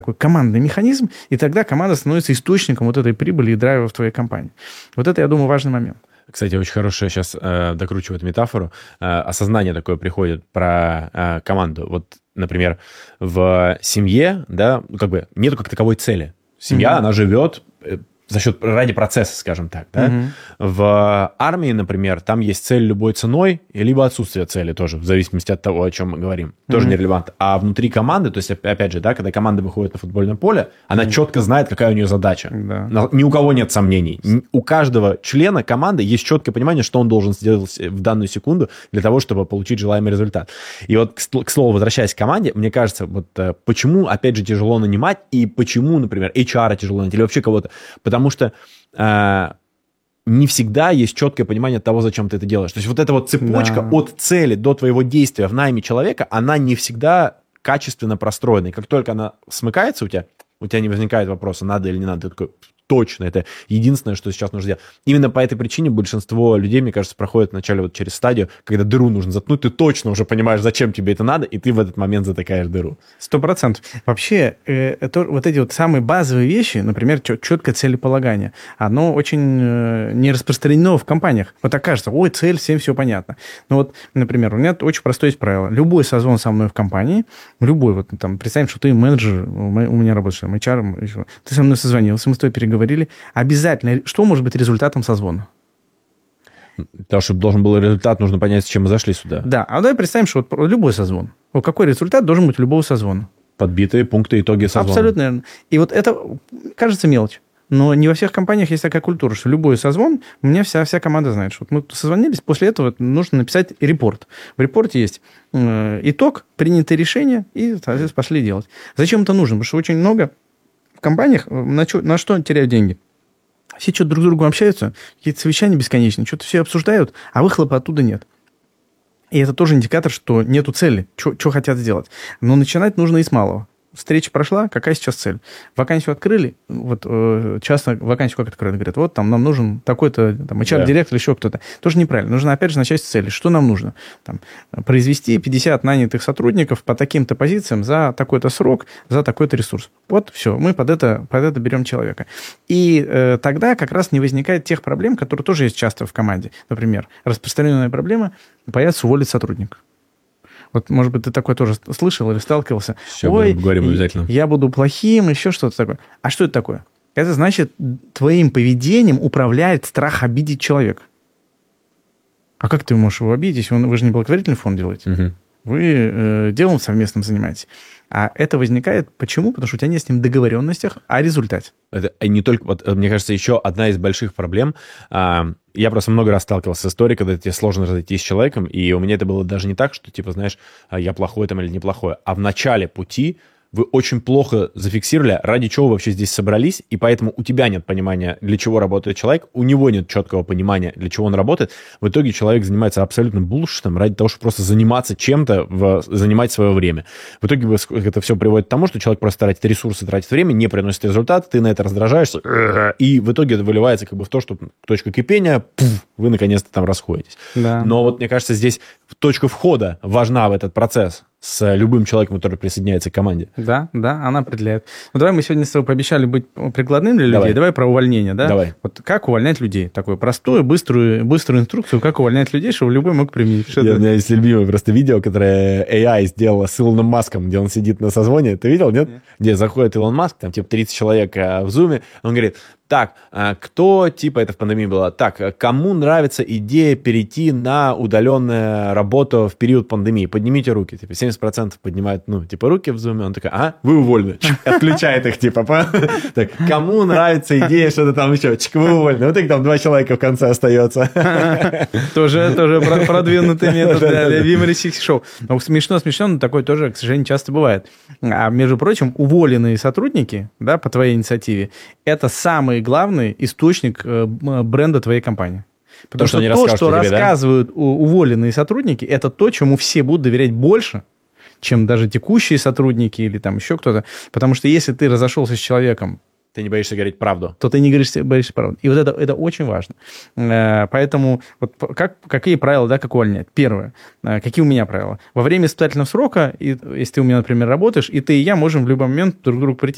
такой командный механизм, и тогда команда становится источником вот этой прибыли и драйва в твоей компании. Вот это, я думаю, важный момент. Кстати, очень хорошая сейчас докручивает метафору. Осознание такое приходит про команду. Вот, например, в семье, да, как бы нету как таковой цели. Семья, она живет ради процесса, скажем так, да. В армии, например, там есть цель любой ценой, либо отсутствие цели тоже, в зависимости от того, о чем мы говорим. Тоже нерелевантно. А внутри команды, то есть, опять же, да, когда команда выходит на футбольное поле, она четко знает, какая у нее задача. Да. Ни у кого нет сомнений. У каждого члена команды есть четкое понимание, что он должен сделать в данную секунду для того, чтобы получить желаемый результат. И вот, к слову, возвращаясь к команде, мне кажется, вот почему, опять же, тяжело нанимать, и почему, например, HR тяжело нанимать, или вообще кого-то, потому что не всегда есть четкое понимание того, зачем ты это делаешь. То есть вот эта вот цепочка от цели до твоего действия в найме человека, она не всегда качественно простроена. И как только она смыкается у тебя не возникает вопроса, надо или не надо. Ты такой, точно, это единственное, что сейчас нужно сделать. Именно по этой причине большинство людей, мне кажется, проходят вначале вот через стадию, когда дыру нужно заткнуть, ты точно уже понимаешь, зачем тебе это надо, и ты в этот момент затыкаешь дыру. 100%. Вообще, это, вот эти вот самые базовые вещи, например, четкое целеполагание, оно очень не распространено в компаниях. Вот так кажется, ой, цель, всем все понятно. Но вот, например, у меня очень простое есть правило. Любой созвон со мной в компании, любой, вот там, представим, что ты менеджер, у меня работаешь, HR, ты со мной созвонился, мы с тобой переговорили, обязательно, что может быть результатом созвона? Для того, чтобы должен был результат, нужно понять, с чем мы зашли сюда. Да, а давай представим, что вот любой созвон. Вот какой результат должен быть у любого созвона? Подбитые пункты, итоги созвона. Абсолютно верно. И вот это, кажется, мелочь. Но не во всех компаниях есть такая культура, что любой созвон, у меня вся команда знает, что вот мы созвонились, после этого нужно написать репорт. В репорте есть итог, принятые решения, и, соответственно, пошли делать. Зачем это нужно? Потому что очень много в компаниях на что теряют деньги? Все что-то друг с другом общаются, какие-то совещания бесконечные, что-то все обсуждают, а выхлопа оттуда нет. И это тоже индикатор, что нету цели, что хотят сделать. Но начинать нужно и с малого. Встреча прошла, какая сейчас цель? Вакансию открыли, вот часто вакансию как открыли, говорят, вот там нам нужен такой-то там, HR-директор, еще кто-то. Тоже неправильно. Нужно опять же начать с цели. Что нам нужно? Там, произвести 50 нанятых сотрудников по таким-то позициям за такой-то срок, за такой-то ресурс. Вот все, мы под это берем человека. И тогда как раз не возникает тех проблем, которые тоже есть часто в команде. Например, распространенная проблема – боятся уволить сотрудника. Вот, может быть, ты такое тоже слышал или сталкивался. Все, говорим обязательно. Я буду плохим, еще что-то такое. А что это такое? Это значит, твоим поведением управляет страх обидеть человека. А как ты можешь его обидеть, если вы же не благотворительный фонд делаете? Угу. Вы делом совместным занимаетесь. А это возникает почему? Потому что у тебя нет с ним договоренностях о результате. Это не только... Вот, мне кажется, еще одна из больших проблем. Я просто много раз сталкивался с историей, когда тебе сложно разойтись с человеком, и у меня это было даже не так, что, типа, знаешь, я плохой там или неплохой, а в начале пути вы очень плохо зафиксировали, ради чего вы вообще здесь собрались, и поэтому у тебя нет понимания, для чего работает человек, у него нет четкого понимания, для чего он работает. В итоге человек занимается абсолютным булшитом ради того, чтобы просто заниматься чем-то, занимать свое время. В итоге это все приводит к тому, что человек просто тратит ресурсы, тратит время, не приносит результат, ты на это раздражаешься, и в итоге это выливается как бы в то, что точка кипения, вы наконец-то там расходитесь. Да. Но вот мне кажется, здесь точка входа важна в этот процесс с любым человеком, который присоединяется к команде. Да, она определяет. Ну, давай мы сегодня с тобой пообещали быть прикладным для людей. Давай про увольнение, да? Давай. Вот как увольнять людей? Такую простую, быструю инструкцию, как увольнять людей, чтобы любой мог применить. У меня есть любимое просто видео, которое AI сделала с Илоном Маском, где он сидит на созвоне. Ты видел, нет? Где заходит Илон Маск, там типа 30 человек в зуме, он говорит... Так, кто, типа, это в пандемии было, так, кому нравится идея перейти на удаленную работу в период пандемии? Поднимите руки. Типа, 70% поднимают, руки в зуме. Он такой, вы уволены. Отключает их, типа, так, кому нравится идея, что-то там еще, вы уволены. Вот их там 2 человека в конце остается. Тоже продвинутый метод для юмористических шоу. Смешно, но такое тоже, к сожалению, часто бывает. А, между прочим, уволенные сотрудники, да, по твоей инициативе, это самый главный источник бренда твоей компании. Потому что то, что рассказывают уволенные сотрудники, это то, чему все будут доверять больше, чем даже текущие сотрудники или там еще кто-то. Потому что если ты разошелся с человеком, ты не боишься говорить правду. То ты не боишься правду. И вот это очень важно. Поэтому вот какие правила, да, как увольнять? Первое. Какие у меня правила? Во время испытательного срока, если ты у меня, например, работаешь, и ты, и я можем в любой момент друг к другу прийти